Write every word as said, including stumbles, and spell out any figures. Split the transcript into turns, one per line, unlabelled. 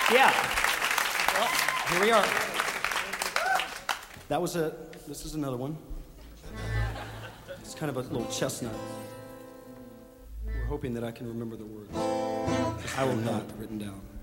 Yeah. Well, here we are. That was a, this is another one. It's kind of a little chestnut. We're hoping that I can remember the words. I will not written down.